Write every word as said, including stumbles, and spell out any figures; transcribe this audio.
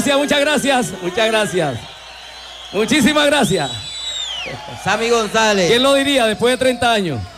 gracias, muchas gracias, muchas gracias. Muchísimas gracias. Sammy González. ¿Quién lo diría después de treinta años?